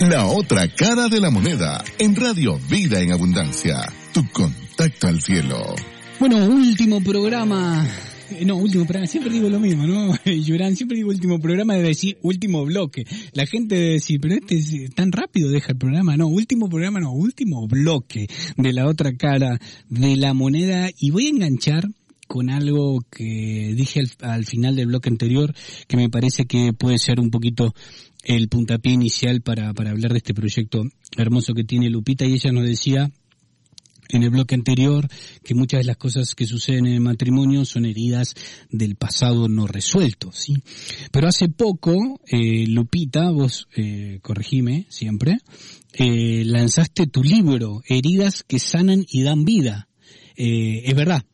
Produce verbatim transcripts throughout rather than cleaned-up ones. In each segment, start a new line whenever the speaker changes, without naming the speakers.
La otra cara de la moneda, en Radio Vida en Abundancia. Tu contacto al cielo.
Bueno, último programa. No, último programa. Siempre digo lo mismo, ¿no? Yurán, siempre digo último programa de decir último bloque. La gente debe decir, pero este es tan rápido deja el programa. No, último programa no, último bloque de la otra cara de la moneda. Y voy a enganchar con algo que dije al, al final del bloque anterior, que me parece que puede ser un poquito el puntapié inicial para, para hablar de este proyecto hermoso que tiene Lupita. Y ella nos decía en el bloque anterior que muchas de las cosas que suceden en el matrimonio son heridas del pasado no resuelto, ¿sí? Pero hace poco, eh, Lupita, vos eh, corregime siempre, eh, lanzaste tu libro, Heridas que sanan y dan vida. Eh, ¿Es verdad?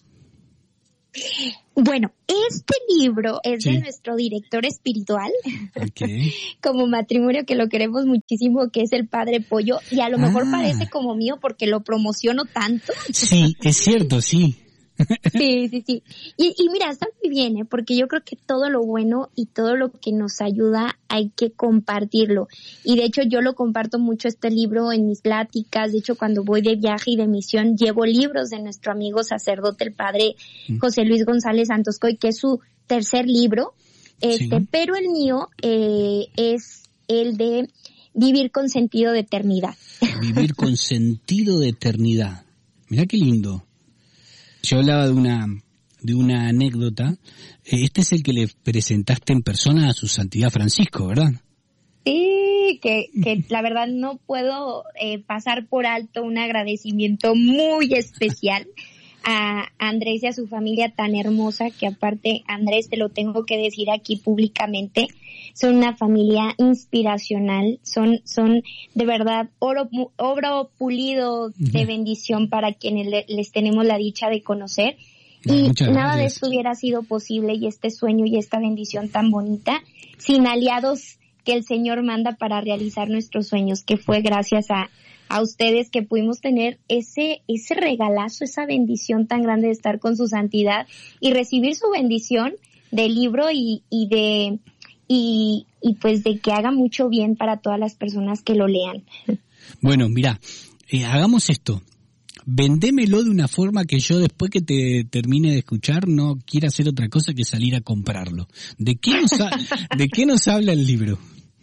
Bueno, este libro es
sí.
de nuestro director espiritual,
okay.
como matrimonio que lo queremos muchísimo, que es el Padre Pollo, y a lo mejor
ah.
parece como mío porque lo promociono tanto.
Sí, es cierto, sí.
Sí, sí, sí. Y, y mira, está muy bien, ¿eh? Porque yo creo que todo lo bueno y todo lo que nos ayuda hay que compartirlo. Y de hecho yo lo comparto mucho este libro en mis pláticas. De hecho, cuando voy de viaje y de misión, llevo libros de nuestro amigo sacerdote, el padre José Luis González Santoscoy, que es su tercer libro. Este, sí. Pero el mío eh, es el de Vivir con sentido de eternidad.
Vivir con sentido de eternidad. Mirá qué lindo. Yo hablaba de una de una anécdota. Este es el que le presentaste en persona a su santidad Francisco, ¿verdad?
Sí, que, que la verdad no puedo eh, pasar por alto un agradecimiento muy especial a Andrés y a su familia tan hermosa, que aparte, Andrés, te lo tengo que decir aquí públicamente, son una familia inspiracional, son son de verdad oro, oro pulido de bendición para quienes le, les tenemos la dicha de conocer. Y
Muchas
nada
gracias.
de esto hubiera sido posible, y este sueño y esta bendición tan bonita, sin aliados que el Señor manda para realizar nuestros sueños, que fue gracias a a ustedes que pudimos tener ese ese regalazo, esa bendición tan grande de estar con su santidad y recibir su bendición del libro y, y de y, y pues de que haga mucho bien para todas las personas que lo lean.
Bueno, mira, eh, hagamos esto. Vendémelo de una forma que yo después que te termine de escuchar no quiera hacer otra cosa que salir a comprarlo. ¿De qué nos, ha, ¿de qué nos habla el libro?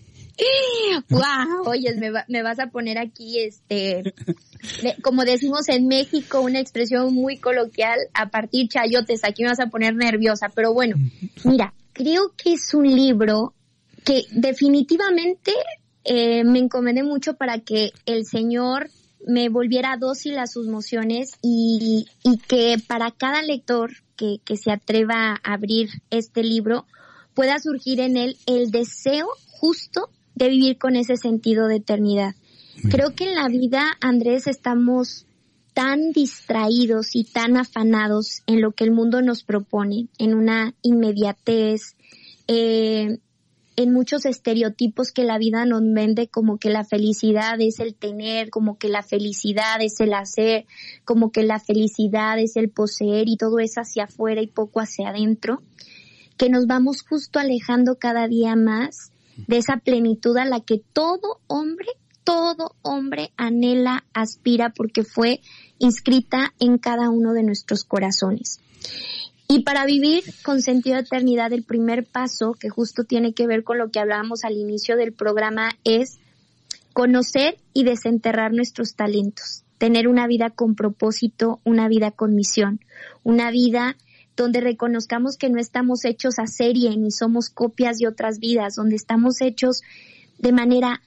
Wow, oye, me, va, me vas a poner aquí, este, de, como decimos en México, una expresión muy coloquial, a partir chayotes, aquí me vas a poner nerviosa, pero bueno, mira, creo que es un libro que definitivamente eh, me encomendé mucho para que el Señor me volviera dócil a sus mociones y, y que para cada lector que, que se atreva a abrir este libro pueda surgir en él el deseo justo de vivir con ese sentido de eternidad. Bien. Creo que en la vida, Andrés, estamos tan distraídos y tan afanados en lo que el mundo nos propone, en una inmediatez, eh, en muchos estereotipos que la vida nos vende, como que la felicidad es el tener, como que la felicidad es el hacer, como que la felicidad es el poseer, y todo es hacia afuera y poco hacia adentro, que nos vamos justo alejando cada día más de esa plenitud a la que todo hombre, todo hombre anhela, aspira, porque fue inscrita en cada uno de nuestros corazones. Y para vivir con sentido de eternidad, el primer paso, que justo tiene que ver con lo que hablábamos al inicio del programa, es conocer y desenterrar nuestros talentos, tener una vida con propósito, una vida con misión, una vida donde reconozcamos que no estamos hechos a serie ni somos copias de otras vidas, donde estamos hechos de manera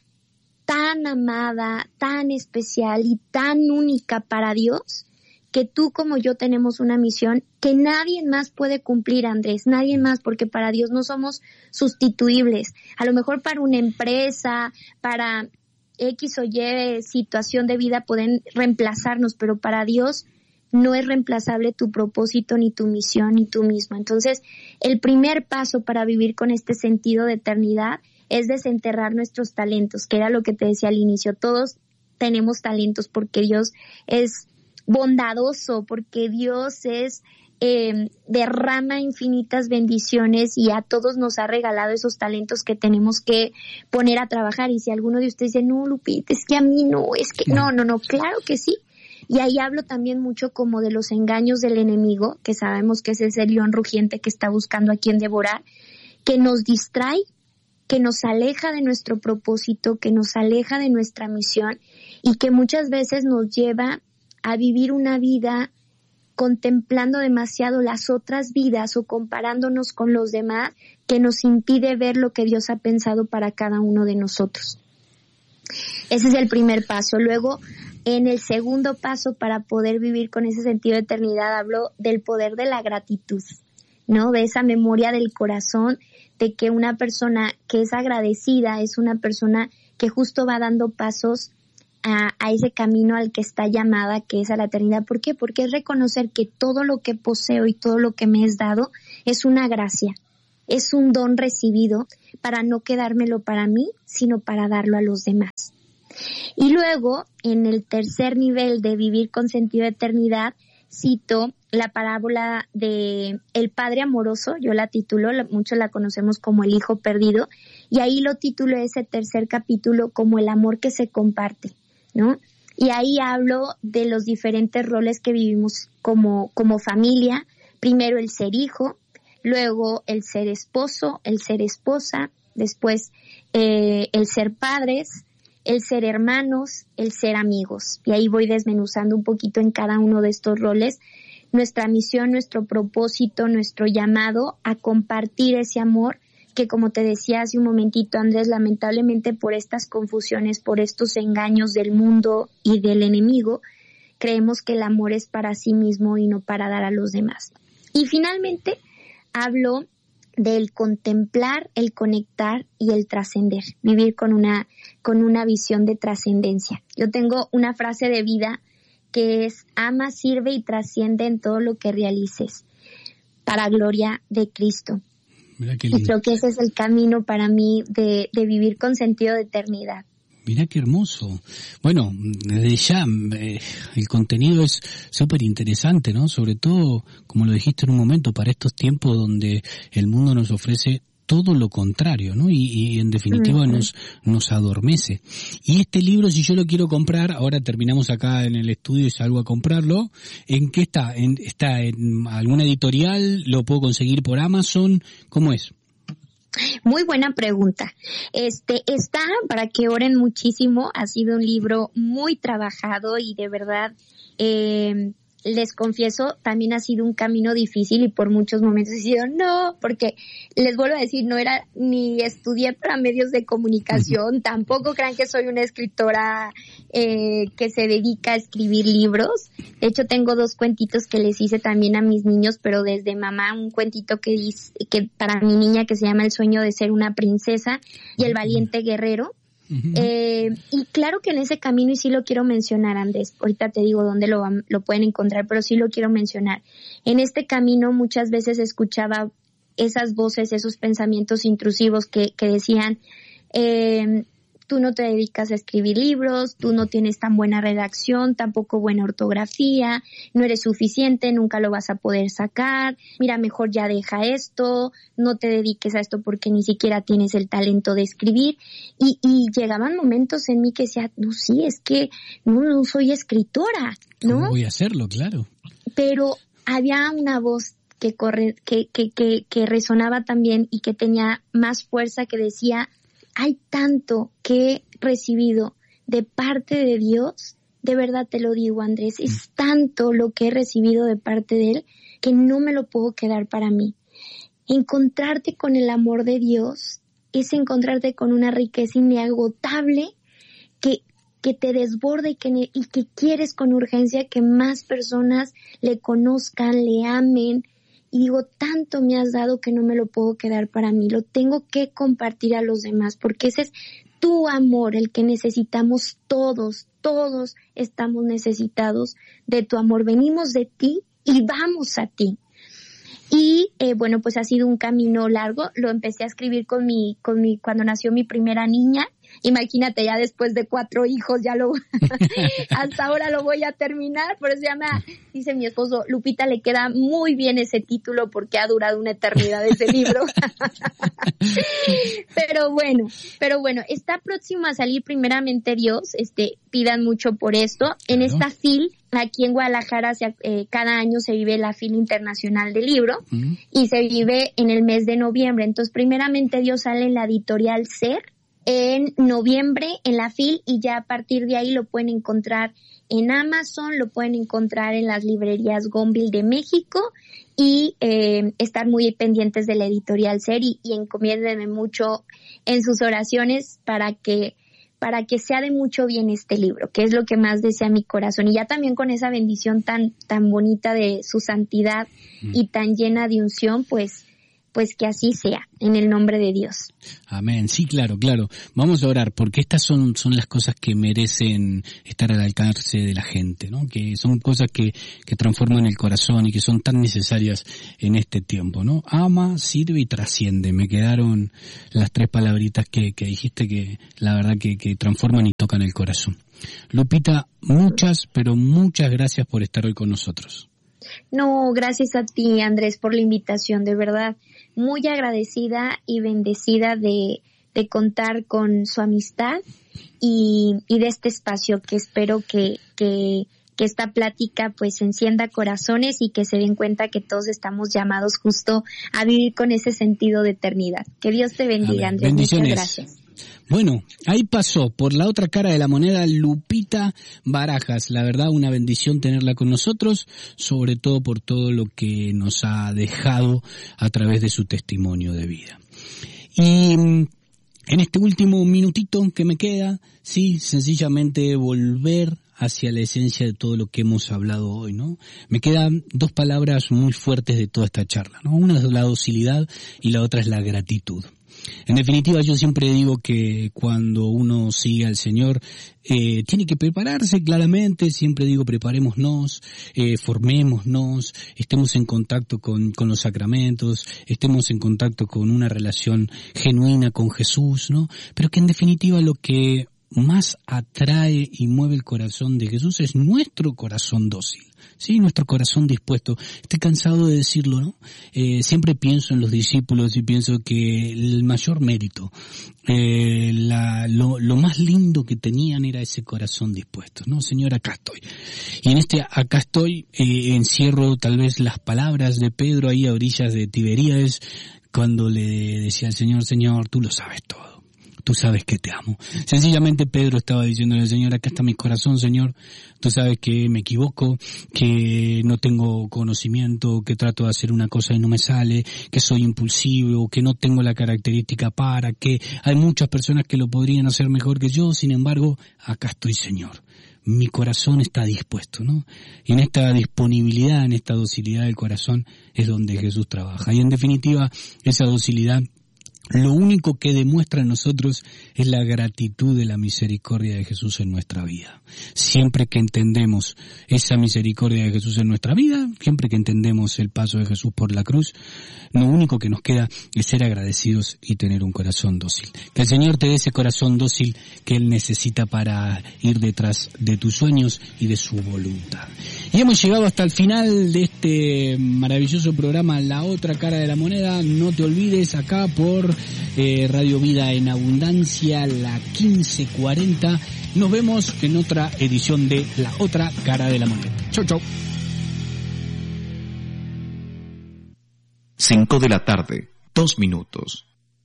tan amada, tan especial y tan única para Dios, que tú como yo tenemos una misión que nadie más puede cumplir, Andrés, nadie más, porque para Dios no somos sustituibles. A lo mejor para una empresa, para X o Y situación de vida pueden reemplazarnos, pero para Dios no es reemplazable tu propósito, ni tu misión, ni tú mismo. Entonces, el primer paso para vivir con este sentido de eternidad es desenterrar nuestros talentos, que era lo que te decía al inicio. Todos tenemos talentos porque Dios es bondadoso, porque Dios es eh, derrama infinitas bendiciones y a todos nos ha regalado esos talentos que tenemos que poner a trabajar. Y si alguno de ustedes dice, no, Lupita, es que a mí no, es que no, no, no, claro que sí. Y ahí hablo también mucho como de los engaños del enemigo, que sabemos que es ese león rugiente que está buscando a quien devorar, que nos distrae, que nos aleja de nuestro propósito, que nos aleja de nuestra misión y que muchas veces nos lleva a vivir una vida contemplando demasiado las otras vidas o comparándonos con los demás, que nos impide ver lo que Dios ha pensado para cada uno de nosotros. Ese es el primer paso. Luego, en el segundo paso, para poder vivir con ese sentido de eternidad, hablo del poder de la gratitud, ¿no? De esa memoria del corazón, de que una persona que es agradecida es una persona que justo va dando pasos a, a ese camino al que está llamada, que es a la eternidad. ¿Por qué? Porque es reconocer que todo lo que poseo y todo lo que me es dado es una gracia, es un don recibido para no quedármelo para mí, sino para darlo a los demás. Y luego, en el tercer nivel de vivir con sentido de eternidad, cito la parábola de el padre amoroso, yo la titulo, muchos la conocemos como el hijo perdido, y ahí lo titulo ese tercer capítulo como el amor que se comparte, ¿no? Y ahí hablo de los diferentes roles que vivimos como, como familia, primero el ser hijo, luego el ser esposo, el ser esposa, después eh, el ser padres, el ser hermanos, el ser amigos. Y ahí voy desmenuzando un poquito en cada uno de estos roles nuestra misión, nuestro propósito, nuestro llamado a compartir ese amor que, como te decía hace un momentito, Andrés, lamentablemente por estas confusiones, por estos engaños del mundo y del enemigo, creemos que el amor es para sí mismo y no para dar a los demás. Y finalmente hablo del contemplar, el conectar y el trascender, vivir con una, con una visión de trascendencia. Yo tengo una frase de vida que es: ama, sirve y trasciende en todo lo que realices, para gloria de Cristo. Y creo que ese es el camino para mí de, de vivir con sentido de eternidad.
Mirá qué hermoso. Bueno, desde ya eh, el contenido es súper interesante, ¿no? Sobre todo, como lo dijiste en un momento, para estos tiempos donde el mundo nos ofrece todo lo contrario, ¿no? Y, y en definitiva uh-huh. nos nos adormece. Y este libro, si yo lo quiero comprar, ahora terminamos acá en el estudio y salgo a comprarlo, ¿en qué está? ¿En, ¿Está en alguna editorial? ¿Lo puedo conseguir por Amazon? ¿Cómo es?
Muy buena pregunta. Este está, para que oren muchísimo, ha sido un libro muy trabajado y de verdad, eh, les confieso, también ha sido un camino difícil y por muchos momentos he sido no, porque les vuelvo a decir, no era ni estudié para medios de comunicación, uh-huh. tampoco crean que soy una escritora eh, que se dedica a escribir libros. De hecho, tengo dos cuentitos que les hice también a mis niños, pero desde mamá, un cuentito que hice, que para mi niña que se llama El sueño de ser una princesa y El valiente guerrero. Uh-huh. Eh, y claro que en ese camino, y sí lo quiero mencionar, Andrés, ahorita te digo dónde lo, lo pueden encontrar, pero sí lo quiero mencionar. En este camino muchas veces escuchaba esas voces, esos pensamientos intrusivos que, que decían, eh, tú no te dedicas a escribir libros, tú no tienes tan buena redacción, tampoco buena ortografía, no eres suficiente, nunca lo vas a poder sacar, mira, mejor ya deja esto, no te dediques a esto porque ni siquiera tienes el talento de escribir. Y, y llegaban momentos en mí que decía, no, sí, es que no, no soy escritora, ¿no?
¿Cómo voy a hacerlo? Claro.
Pero había una voz que corre, que, que, que, que resonaba también y que tenía más fuerza, que decía, hay tanto que he recibido de parte de Dios, de verdad te lo digo, Andrés, es tanto lo que he recibido de parte de Él que no me lo puedo quedar para mí. Encontrarte con el amor de Dios es encontrarte con una riqueza inagotable que, que te desborda y que, y que quieres con urgencia que más personas le conozcan, le amen. Y digo, tanto me has dado que no me lo puedo quedar para mí, lo tengo que compartir a los demás, porque ese es tu amor, el que necesitamos todos, todos estamos necesitados de tu amor, venimos de ti y vamos a ti. Y eh, bueno, pues ha sido un camino largo, lo empecé a escribir con mi, con mi, cuando nació mi primera niña, imagínate, ya después de cuatro hijos, ya lo, hasta ahora lo voy a terminar, por eso ya me, dice mi esposo, Lupita, le queda muy bien ese título porque ha durado una eternidad ese libro. Pero bueno, pero bueno, está próximo a salir primeramente Dios, este, pidan mucho por esto. En
Claro.
esta F I L, aquí en Guadalajara, se, eh, cada año se vive la F I L Internacional del Libro,
Mm.
y se vive en el mes de noviembre. Entonces, primeramente Dios sale en la editorial SER en noviembre en la F I L, y ya a partir de ahí lo pueden encontrar en Amazon, lo pueden encontrar en las librerías Gonville de México, y eh, estar muy pendientes de la editorial SER, y, y encomiéndenme mucho en sus oraciones para que para que sea de mucho bien este libro, que es lo que más desea mi corazón. Y ya también con esa bendición tan tan bonita de su santidad
Mm.
y tan llena de unción, pues pues que así sea, en el nombre de Dios.
Amén. Sí, claro, claro. Vamos a orar, porque estas son, son las cosas que merecen estar al alcance de la gente, ¿no? Que son cosas que, que transforman el corazón y que son tan necesarias en este tiempo, ¿no? Ama, sirve y trasciende. Me quedaron las tres palabritas que, que dijiste que la verdad que, que transforman y tocan el corazón. Lupita, muchas, pero muchas gracias por estar hoy con nosotros.
No, gracias a ti, Andrés, por la invitación, de verdad. Muy agradecida y bendecida de, de contar con su amistad y, y de este espacio, que espero que, que, que esta plática pues encienda corazones y que se den cuenta que todos estamos llamados justo a vivir con ese sentido de eternidad. Que Dios te bendiga,
Amén.
Andrés. Muchas
Bendiciones.
gracias.
Bueno, ahí pasó por la otra cara de la moneda Lupita Barajas. La verdad, una bendición tenerla con nosotros, sobre todo por todo lo que nos ha dejado a través de su testimonio de vida. Y en este último minutito que me queda, sí, sencillamente volver hacia la esencia de todo lo que hemos hablado hoy, ¿no? Me quedan dos palabras muy fuertes de toda esta charla, ¿no? Una es la docilidad y la otra es la gratitud. En definitiva, yo siempre digo que cuando uno sigue al Señor, eh, tiene que prepararse claramente. Siempre digo, preparémonos, eh, formémonos, estemos en contacto con, con los sacramentos, estemos en contacto con una relación genuina con Jesús, ¿no? Pero que en definitiva lo que más atrae y mueve el corazón de Jesús es nuestro corazón dócil. Sí, nuestro corazón dispuesto. Estoy cansado de decirlo, ¿no? Eh, siempre pienso en los discípulos y pienso que el mayor mérito, eh, la, lo, lo más lindo que tenían era ese corazón dispuesto, ¿no? Señor, acá estoy. Y en este acá estoy, eh, encierro tal vez las palabras de Pedro ahí a orillas de Tiberíades, cuando le decía al Señor, Señor, tú lo sabes todo. Tú sabes que te amo. Sencillamente Pedro estaba diciéndole al Señor, acá está mi corazón, Señor. Tú sabes que me equivoco, que no tengo conocimiento, que trato de hacer una cosa y no me sale, que soy impulsivo, que no tengo la característica para, que hay muchas personas que lo podrían hacer mejor que yo. Sin embargo, acá estoy, Señor. Mi corazón está dispuesto, ¿no? Y en esta disponibilidad, en esta docilidad del corazón es donde Jesús trabaja. Y en definitiva, esa docilidad, lo único que demuestra en nosotros es la gratitud de la misericordia de Jesús en nuestra vida. Siempre que entendemos esa misericordia de Jesús en nuestra vida, siempre que entendemos el paso de Jesús por la cruz, lo único que nos queda es ser agradecidos y tener un corazón dócil. Que el Señor te dé ese corazón dócil que Él necesita para ir detrás de tus sueños y de su voluntad. Y hemos llegado hasta el final de este maravilloso programa, La Otra Cara de la Moneda. No te olvides, acá por eh, Radio Vida en Abundancia, la quince cuarenta. Nos vemos en otra edición de La Otra Cara de la Moneda. Chau, chau.
Cinco de la tarde, dos minutos.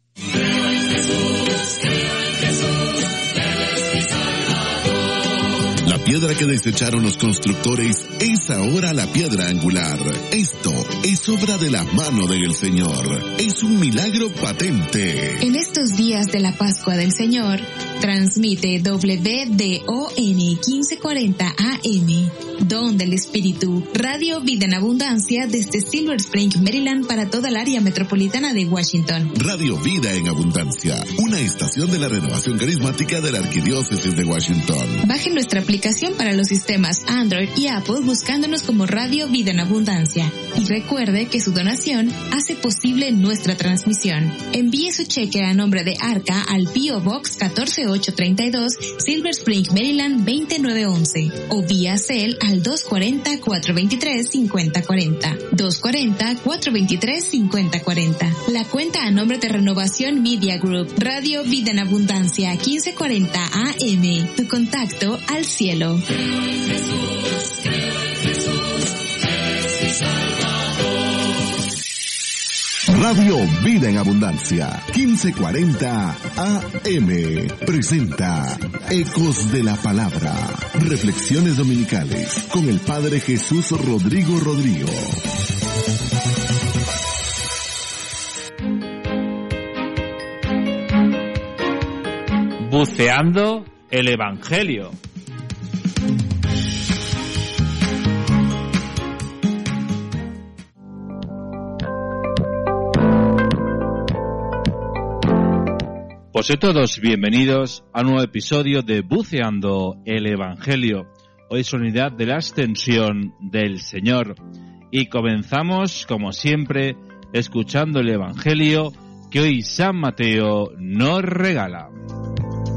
La piedra que desecharon los constructores es ahora la piedra angular. Esto es obra de la mano del Señor. Es un milagro patente.
En estos días de la Pascua del Señor, transmite W D O N quince cuarenta A M, Don del Espíritu, Radio Vida en Abundancia desde Silver Spring, Maryland, para toda el área metropolitana de Washington.
Radio Vida en Abundancia, una estación de la renovación carismática de la Arquidiócesis de Washington.
Baje nuestra aplicación para los sistemas Android y Apple buscándonos como Radio Vida en Abundancia. Y recuerde que su donación hace posible nuestra transmisión. Envíe su cheque a nombre de Arca al P O Box catorce nueve ocho tres dos, Silver Spring, Maryland veinte nueve once o vía Cel al dos cuatro cero, cuatro dos tres, cinco cero cuatro cero, dos cuatro cero, cuatro dos tres, cinco cero cuatro cero. La cuenta a nombre de Renovación Media Group, Radio Vida en Abundancia quince cuarenta A M, tu contacto al cielo.
Radio Vida en Abundancia, quince cuarenta A M, presenta Ecos de la Palabra, reflexiones dominicales, con el Padre Jesús Rodrigo Rodrigo.
Buceando el Evangelio. Pues a todos bienvenidos a un nuevo episodio de Buceando el Evangelio. Hoy es unidad de la Ascensión del Señor y comenzamos, como siempre, escuchando el Evangelio que hoy San Mateo nos regala.